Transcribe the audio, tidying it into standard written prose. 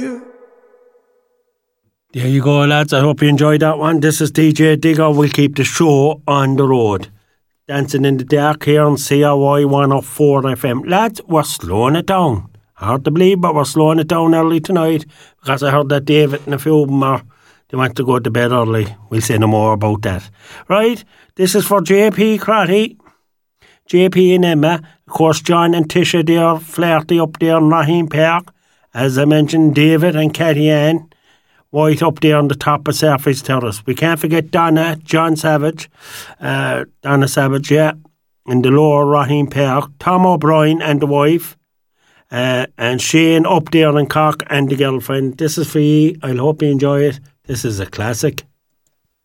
There you go, lads. I hope you enjoyed that one. This is DJ Digger. We'll keep the show on the road. Dancing in the Dark here on CRY 104 FM. Lads, we're slowing it down. Hard to believe, but we're slowing it down early tonight because I heard that David and a few of them they want to go to bed early. We'll say no more about that. Right, this is for JP Crotty, JP and Emma. Of course, John and Tisha, they're flirty up there in Raheen Park. As I mentioned, David and Catty Ann White up there on the top of Surface Terrace. We can't forget Donna, Donna Savage, yeah, in the lower Raheen Park. Tom O'Brien and the wife, and Shane up there in Cork and the girlfriend. This is for you. I hope you enjoy it. This is a classic.